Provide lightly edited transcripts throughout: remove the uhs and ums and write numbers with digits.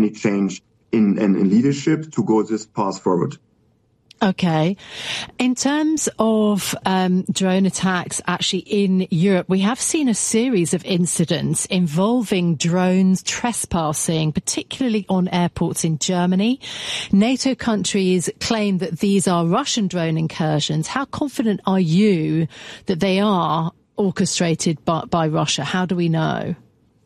any change in leadership to go this path forward. Okay. In terms of drone attacks actually in Europe, we have seen a series of incidents involving drones trespassing, particularly on airports in Germany. NATO countries claim that these are Russian drone incursions. How confident are you that they are orchestrated by Russia? How do we know?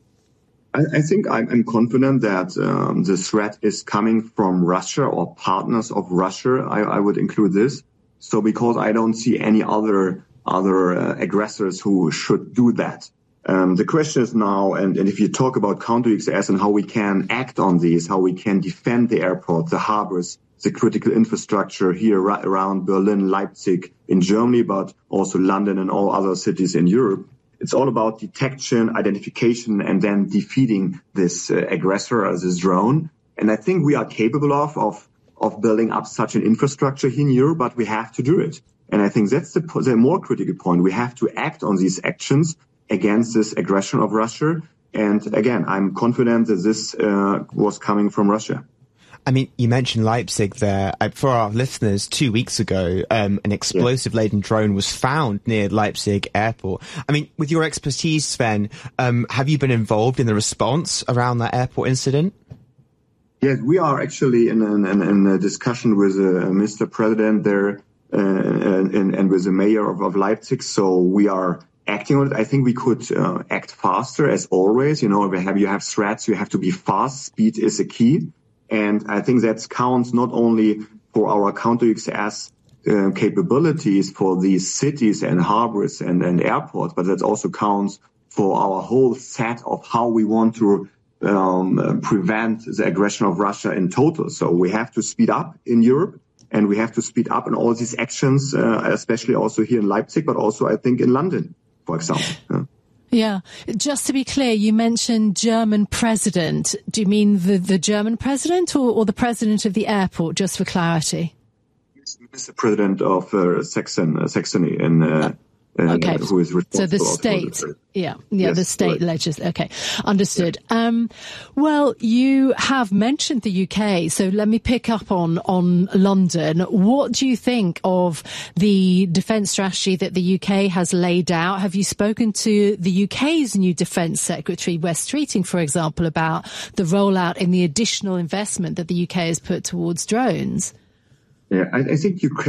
I think I'm confident that the threat is coming from Russia or partners of Russia. I would include this. So because I don't see any other aggressors who should do that. The question is now, and if you talk about counter-UxS and how we can act on these, how we can defend the airport, the harbors, the critical infrastructure here around Berlin, Leipzig in Germany, but also London and all other cities in Europe. It's all about detection, identification, and then defeating this aggressor or this drone. And I think we are capable of building up such an infrastructure here in Europe, but we have to do it. And I think that's the more critical point. We have to act on these actions against this aggression of Russia. And again, I'm confident that this was coming from Russia. I mean, you mentioned Leipzig there. For our listeners, 2 weeks ago, an explosive-laden drone was found near Leipzig airport. I mean, with your expertise, Sven, have you been involved in the response around that airport incident? Yes, we are actually in a discussion with Mr. President there and with the mayor of Leipzig. So we are acting on it. I think we could act faster, as always. You know, you have threats, you have to be fast. Speed is a key. And I think that counts not only for our counter-UxS capabilities for these cities and harbors and airports, but that also counts for our whole set of how we want to prevent the aggression of Russia in total. So we have to speed up in Europe, and we have to speed up in all these actions, especially also here in Leipzig, but also I think in London, for example. Yeah. Just to be clear, you mentioned German president. Do you mean the German president or the president of the airport, just for clarity? Mr. President of Saxony and okay. Who is responsible. So the state, yes, the state legislature. Okay, understood. Yeah. Well, you have mentioned the UK, so let me pick up on London. What do you think of the defence strategy that the UK has laid out? Have you spoken to the UK's new Defence Secretary, Wes Streeting, for example, about the rollout and the additional investment that the UK has put towards drones? Yeah, I think UK,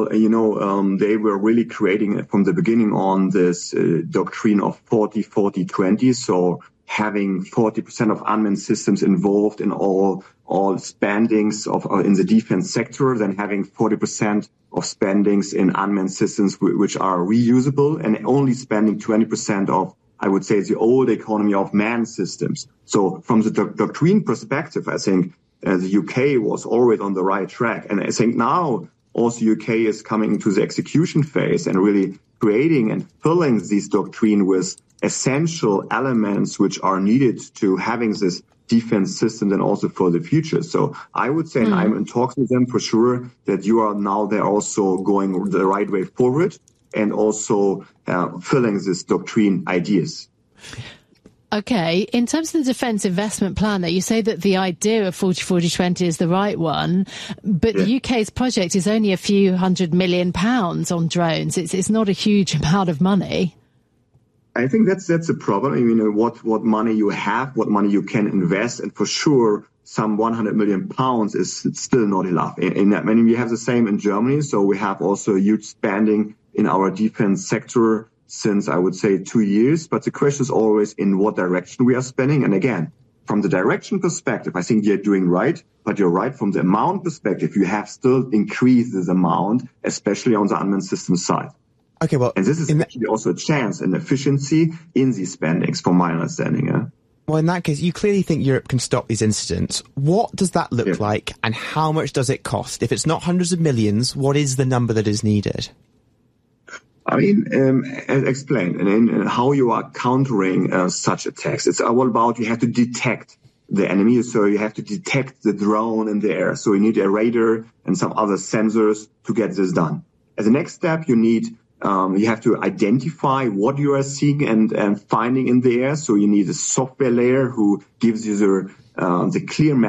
they were really creating from the beginning on this doctrine of 40-40-20. So having 40% of unmanned systems involved in all spendings in the defense sector, then having 40% of spendings in unmanned systems which are reusable, and only spending 20% of, I would say, the old economy of manned systems. So from the doctrine perspective, I think the UK was always on the right track. And I think now also UK is coming into the execution phase and really creating and filling this doctrine with essential elements which are needed to having this defense system and also for the future. So I would say, and I'm in talks with them for sure, that you are now they're also going the right way forward and also filling this doctrine ideas. Okay. In terms of the defence investment plan, you say that the idea of 40-40-20 is the right one, but the UK's project is only a few £100 million on drones. It's not a huge amount of money. I think that's a problem. I mean, what money you have, what money you can invest, and for sure, some £100 million is still not enough. I mean, we have the same in Germany, so we have also huge spending in our defence sector since, I would say, 2 years. But the question is always in what direction we are spending. And again, from the direction perspective, I think you're doing right. But you're right, from the amount perspective, you have still increased this amount, especially on the unmanned system side. Okay, well, and this is actually also a chance and efficiency in these spendings, from my understanding. Yeah? Well, in that case, you clearly think Europe can stop these incidents. What does that look like, and how much does it cost? If it's not hundreds of millions, what is the number that is needed? I mean, as explained, and how you are countering such attacks. It's all about you have to detect the enemy, so you have to detect the drone in the air. So you need a radar and some other sensors to get this done. As a next step, you have to identify what you are seeing and finding in the air. So you need a software layer who gives you the clear